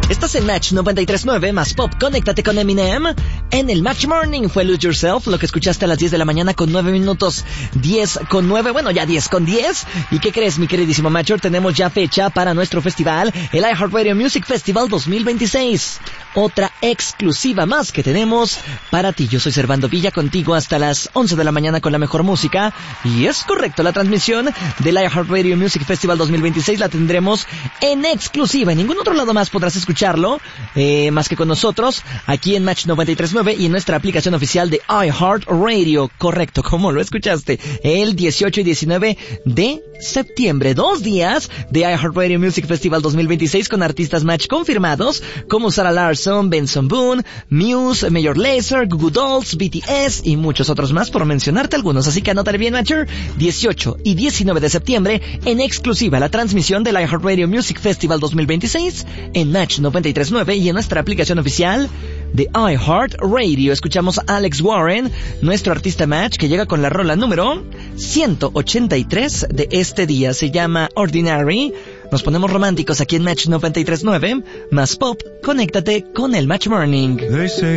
Estás en Match 93.9 más Pop. Conéctate con Eminem. En el Match Morning fue Lose Yourself, lo que escuchaste a las 10 de la mañana con 9 minutos. 10 con 9, bueno, ya 10 con 10. ¿Y qué crees, mi queridísimo Matcher? Tenemos ya fecha para nuestro festival, el iHeartRadio Music Festival 2026. Otra exclusiva más que tenemos para ti. Yo soy Servando Villa, contigo hasta las 11 de la mañana con la mejor música. Y es correcto, la transmisión del iHeartRadio Music Festival 2026 la tendremos en exclusiva. En ningún otro lado más podrás escucharlo, más que con nosotros, aquí en Match 93.9 y en nuestra aplicación oficial de iHeartRadio. Correcto, como lo escuchaste, el 18 y 19 de septiembre. 2 días de iHeartRadio Music Festival 2026 con artistas Match confirmados como Sarah Larsson, Benson Boone, Muse, Major Lazer, Goo Goo Dolls, BTS y muchos otros más, por mencionarte algunos. Así que anótale bien, Matcher. 18 y 19 de septiembre en exclusiva la transmisión del iHeartRadio Music Festival 2026 en Match 93.9 y en nuestra aplicación oficial de iHeartRadio. Escuchamos a Alex Warren, nuestro artista Match, que llega con la rola número 183 de este día. Se llama Ordinary. Nos ponemos románticos aquí en Match 93.9 más Pop. Conéctate con el Match Morning.